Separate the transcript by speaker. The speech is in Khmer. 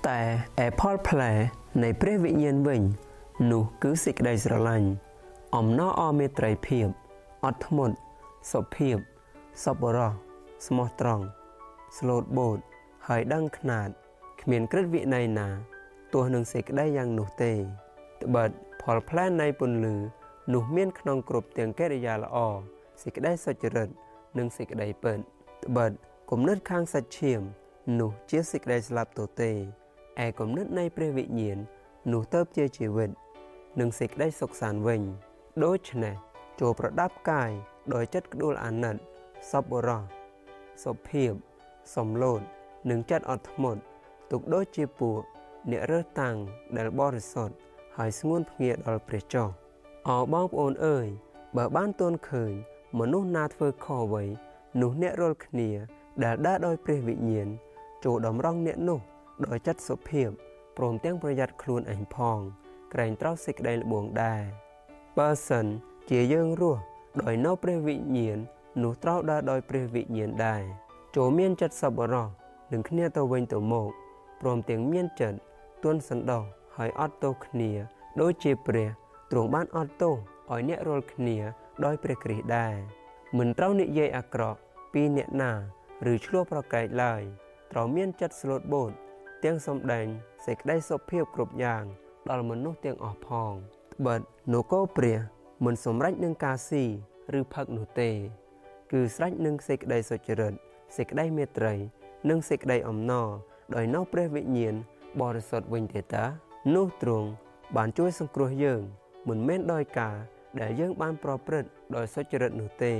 Speaker 1: แต่แอพอลแผลในเปรวิญญาณวิ่งនោះគឺសេចក្តីស្រឡាញ់អំណរអមេត្រីភាពអត់ធ្មត់សុភាពសប្បុរសស្មោះត្រង់ស្លូតបូតហើយដឹងខ្នាតគ្មានក្រឹតវិន័យណាទោះនឹងសេចក្តីយ៉ាងនោះទេត្បិតផលផ្លែនៃពន្លឺនោះមានក្នុងគ្រប់ទាំងកិរិយាល្អសេចក្តីសុចរិតនិងសេចក្តីពិតត្បិតគំនិតខាងសាច់ឈាមនោះជាសេចក្តីស្លាប់ទទេឯគំនិតនៃព្រះវិញ្ញាណនោះទៅជាជីវិតនិងសេចក្តីសុខសាន្តវិញដូច្នេះចូលប្រដាប់កាយដោយចិត្តក្ដួលអាណិតសប្បុរសសុភាពសំឡូតនិងចិត្តអត់ធ្មត់ទុកដូចជាពួកអ្នករើសតាំងដែលបរិសុទ្ធហើយស្ងួនភ្ងាដល់ព្រះចោះអោបងប្អូនអើយបើបានទន់ឃើញមនុស្សណាធ្វើខុសអ្វីនោះអ្នករាល់គ្នាដែលដើរដោយព្រះវិញ្ញាណចូលតម្រង់អ្នកនោះដោយចិត្តសុភាពព្រមទាំងប្រយ័ត្នខ្លួនឯងផងក្រែងត្រូវសេចក្តីល្បួងដែរបើសិនជាយើងរស់ដោយនៅព្រះវិញ្ញាណនោះត្រូវដើរដោយព្រះវិញ្ញាណដែរចូលមានចិត្តសប្បុរសនឹងគ្នាទៅវិញទៅមកព្រមទាំងមានចិត្តទន់សន្តោសហើយអត់ទោសគ្នាដូចជាព្រះទ្រង់បានអត់ទោសឲ្យអ្នករាល់គ្នាដោយព្រះគ្រីស្ទដែរមិនត្រូវនិយាយអាក្រក់ពីអ្នកណាឬឆ្លោះប្រកែកឡើយត្រូវមានចិត្តស្លូតបូតទាំងសម្ដែងសេចក្តីសុភាពគ្រប់យ៉ាងដល់មនុស្សទាំងអស់ផងត្បិតនគរព្រះមិនសម្រេចនឹងការស៊ីឬផឹកនោះទេគឺស្រេចនឹងសេចក្តីសុចរិតសេចក្តីមេត្រីនិងសេចក្តីអំណរដោយនៅព្រះវិញ្ញាណបរិសុទ្ធវិញទេតានោះទ្រង់បានជួយសង្គ្រោះយើងមិនមែនដោយការដែលយើងបានប្រព្រឹត្តដោយសុចរិតនោះទេ